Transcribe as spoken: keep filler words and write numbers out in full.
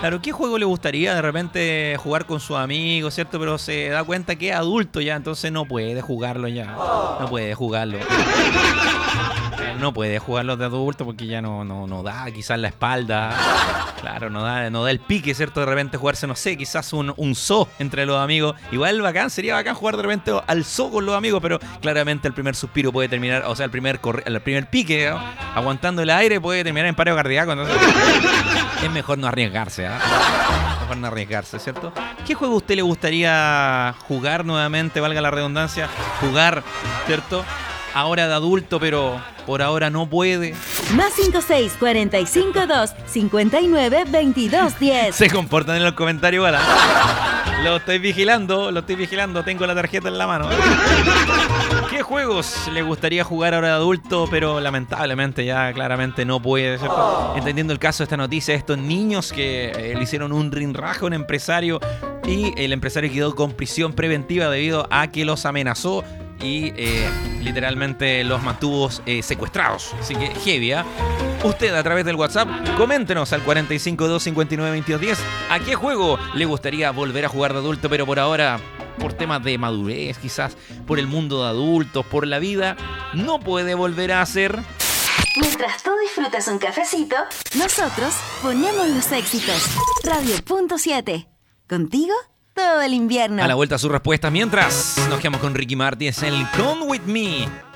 Claro, ¿qué juego le gustaría de repente jugar con sus amigos, cierto? Pero se da cuenta que es adulto ya, entonces no puede jugarlo ya. No puede jugarlo. No puede jugarlo de adulto porque ya no, no, no da quizás la espalda. Claro, no da, no da el pique, ¿cierto? De repente jugarse, no sé, quizás un, un zoo entre los amigos. Igual bacán, sería bacán jugar de repente al zoo con los amigos, pero claramente el primer suspiro puede terminar, o sea, el primer, corre, el primer pique, ¿no? Aguantando el aire puede terminar en paro cardíaco. Entonces es mejor no arriesgarse, ¿eh? Mejor no arriesgarse, ¿cierto? ¿Qué juego a usted le gustaría jugar nuevamente, valga la redundancia? Jugar, ¿cierto? Ahora de adulto, pero por ahora no puede. Más cinco seis, cuarenta y cinco, dos, cincuenta y nueve, veintidós, diez. Se comportan en los comentarios igual, ¿eh? Lo estoy vigilando, lo estoy vigilando. Tengo la tarjeta en la mano. ¿Qué juegos le gustaría jugar ahora de adulto, pero lamentablemente ya claramente no puede, ¿cierto? Entendiendo el caso de esta noticia, estos niños que eh, le hicieron un rinraje a un empresario y el empresario quedó con prisión preventiva debido a que los amenazó y eh, literalmente los mantuvo eh, secuestrados. Así que heavy, ¿eh? Usted a través del WhatsApp, coméntenos al cuarenta y cinco, dos cincuenta y nueve, veintidós, diez. ¿A qué juego le gustaría volver a jugar de adulto, pero por ahora, por temas de madurez, quizás por el mundo de adultos, por la vida, no puede volver a hacer? Mientras tú disfrutas un cafecito, nosotros ponemos los éxitos. Radio punto siete. ¿Contigo? Todo el invierno. A la vuelta sus respuestas mientras nos quedamos con Ricky Martin en el Come With Me.